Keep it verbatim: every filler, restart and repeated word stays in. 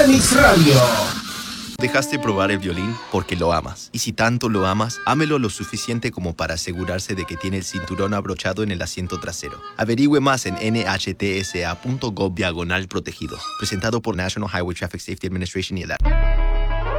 Fénix Radio. Dejaste probar el violín porque lo amas. Y si tanto lo amas, ámelo lo suficiente como para asegurarse de que tiene el cinturón abrochado en el asiento trasero. Averigüe más en N H T S A punto gov diagonal protegidos. Presentado por National Highway Traffic Safety Administration y el